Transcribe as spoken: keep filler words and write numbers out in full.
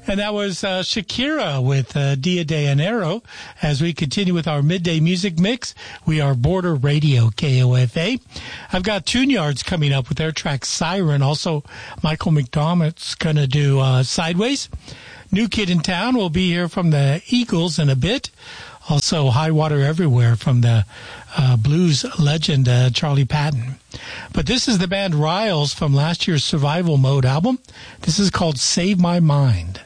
And that was uh, Shakira with uh, Dia de Janeiro. As we continue with our midday music mix, we are Border Radio, K O F A. I've got Tune Yards coming up with their track Siren. Also, Michael McDermott's going to do uh, Sideways. New Kid in Town will be here from the Eagles in a bit. Also, High Water Everywhere from the uh, blues legend uh, Charlie Patton. But this is the band Riles from last year's Survival Mode album. This is called Save My Mind.